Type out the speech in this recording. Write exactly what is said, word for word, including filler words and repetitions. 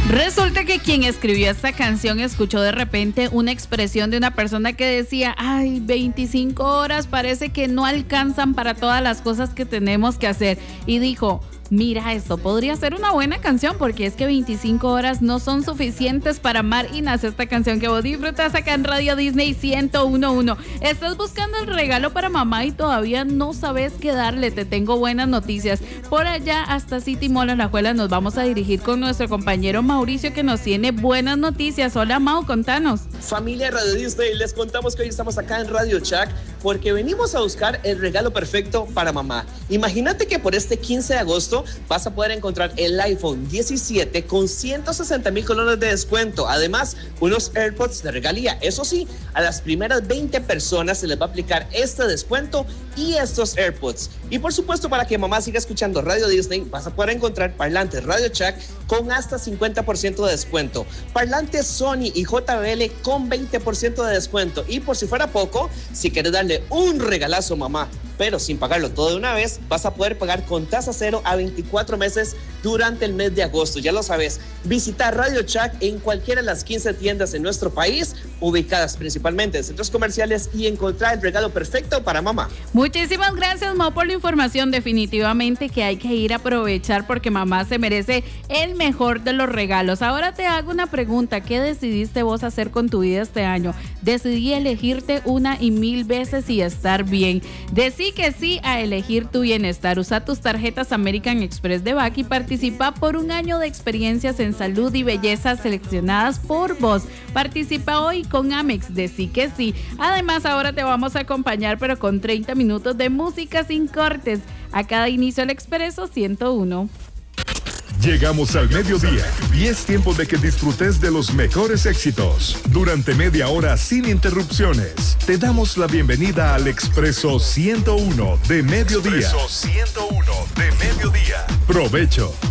Resulta que quien escribió esta canción escuchó de repente una expresión de una persona que decía, ay, veinticinco horas parece que no alcanzan para todas las cosas que tenemos que hacer. Y dijo, mira, esto podría ser una buena canción porque es que veinticinco horas no son suficientes para amar, y nace esta canción que vos disfrutas acá en Radio Disney ciento uno punto uno. Estás buscando el regalo para mamá y todavía no sabes qué darle. Te tengo buenas noticias. Por allá hasta City Mall en Alajuela nos vamos a dirigir con nuestro compañero Mauricio, que nos tiene buenas noticias. Hola, Mau, contanos. Familia Radio Disney, les contamos que hoy estamos acá en Radio Shack porque venimos a buscar el regalo perfecto para mamá. Imagínate que por este quince de agosto vas a poder encontrar el iPhone diecisiete con ciento sesenta mil colones de descuento. Además, unos AirPods de regalía. Eso sí, a las primeras veinte personas se les va a aplicar este descuento y estos AirPods. Y por supuesto, para que mamá siga escuchando Radio Disney, vas a poder encontrar parlantes Radio Shack con hasta cincuenta por ciento de descuento. Parlantes Sony y J B L con veinte por ciento de descuento. Y por si fuera poco, si quieres darle un regalazo a mamá, pero sin pagarlo todo de una vez, vas a poder pagar con tasa cero a veinticuatro meses durante el mes de agosto. Ya lo sabes, visita Radio Shack en cualquiera de las quince tiendas en nuestro país, ubicadas principalmente en centros comerciales, y encontrar el regalo perfecto para mamá. Muchísimas gracias, Mo, por la información. Definitivamente que hay que ir a aprovechar porque mamá se merece el mejor de los regalos. Ahora te hago una pregunta. ¿Qué decidiste vos hacer con tu vida este año? Decidí elegirte una y mil veces y estar bien. Decí que sí a elegir tu bienestar. Usa tus tarjetas American Express de Back y participa por un año de experiencias en salud y belleza seleccionadas por vos. Participa hoy con Amex. Decí que sí. Además, ahora te vamos a acompañar, pero con treinta minutos de música sin cortes. A cada inicio el Expreso ciento uno. Llegamos al mediodía y es tiempo de que disfrutes de los mejores éxitos. Durante media hora sin interrupciones, te damos la bienvenida al Expreso ciento uno de mediodía. Expreso ciento uno de mediodía. Provecho.